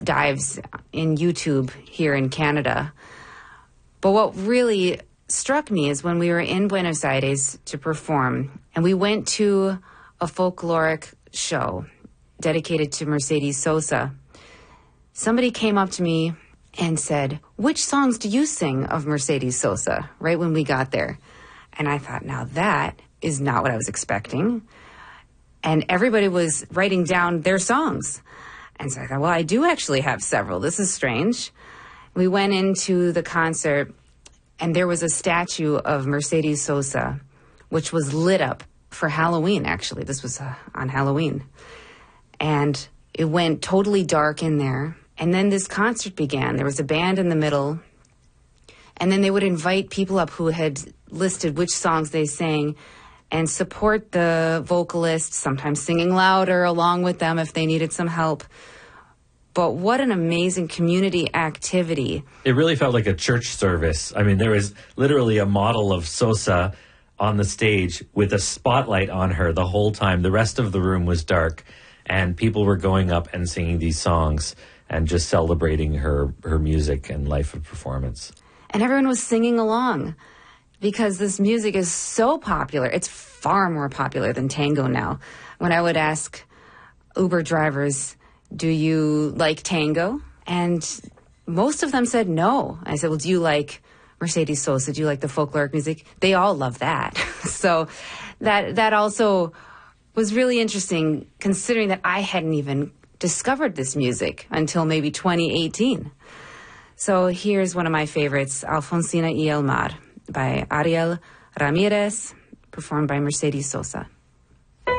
dives in YouTube here in Canada. But what really struck me is when we were in Buenos Aires to perform, and we went to a folkloric show dedicated to Mercedes Sosa, somebody came up to me and said, "Which songs do you sing of Mercedes Sosa?" right when we got there. And I thought, now that is not what I was expecting. And everybody was writing down their songs. And so I thought, well, I do actually have several. This is strange. We went into the concert, and there was a statue of Mercedes Sosa, which was lit up for Halloween, actually. This was on Halloween. And it went totally dark in there. And then this concert began. There was a band in the middle. And then they would invite people up who had listed which songs they sang and support the vocalists, sometimes singing louder along with them if they needed some help. But what an amazing community activity. It really felt like a church service. I mean, there was literally a model of Sosa on the stage with a spotlight on her the whole time. The rest of the room was dark, and people were going up and singing these songs and just celebrating her music and life of performance. And everyone was singing along because this music is so popular. It's far more popular than tango now. When I would ask Uber drivers, "Do you like tango?" And most of them said no. I said, "Well, do you like Mercedes Sosa? Do you like the folkloric music?" They all love that. So that also was really interesting, considering that I hadn't even discovered this music until maybe 2018. So here's one of my favorites, Alfonsina y el Mar by Ariel Ramirez, performed by Mercedes Sosa.